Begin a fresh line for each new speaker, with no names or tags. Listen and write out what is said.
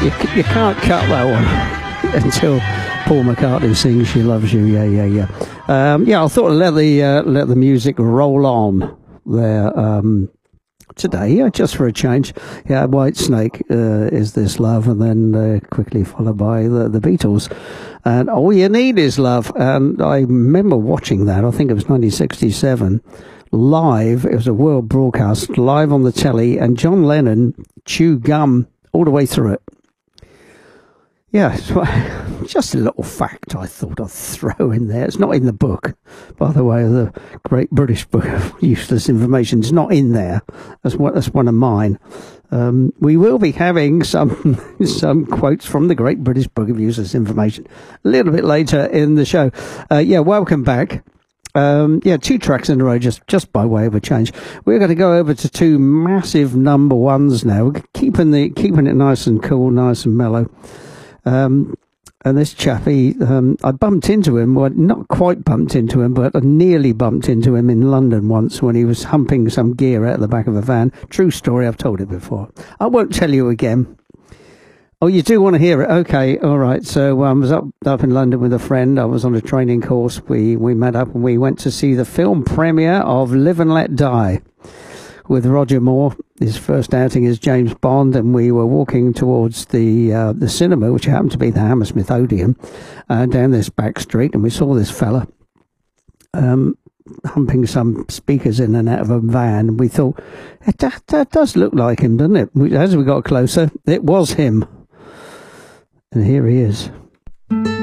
You can't cut that one until Paul McCartney sings "She Loves You." Yeah. I thought I'd let the music roll on there today, just for a change. Yeah, White Snake, Is This Love, and then quickly followed by the Beatles, and All You Need Is Love. And I remember watching that. I think it was 1967. Live. It was a world broadcast live on the telly, and John Lennon chewed gum all the way through it. Yeah, just a little fact I thought I'd throw in there. It's not in the book, by the way. The Great British Book of Useless Information is not in there. That's one of mine. We will be having some quotes from the Great British Book of Useless Information a little bit later in the show. Welcome back. 2 tracks in a row, just by way of a change. We're going to go over to 2 massive number ones now. We're keeping it nice and cool, nice and mellow. And this chappie, I bumped into him, well, not quite bumped into him, but I nearly bumped into him in London once when he was humping some gear out of the back of a van. True story, I've told it before. I won't tell you again. Oh, you do want to hear it? Okay, all right. So I was up in London with a friend. I was on a training course. We met up and we went to see the film premiere of Live and Let Die with Roger Moore, his first outing as James Bond, and we were walking towards the cinema, which happened to be the Hammersmith Odeon, down this back street, and we saw this fella humping some speakers in and out of a van, and we thought, that does look like him, doesn't it? As we got closer, it was him. And here he is.